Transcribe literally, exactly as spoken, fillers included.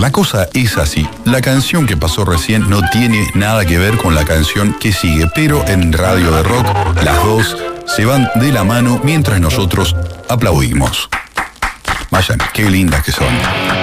la cosa es así. La canción que pasó recién no tiene nada que ver con la canción que sigue, pero en Radio de Rock las dos se van de la mano mientras nosotros aplaudimos. Vayan, qué lindas que son.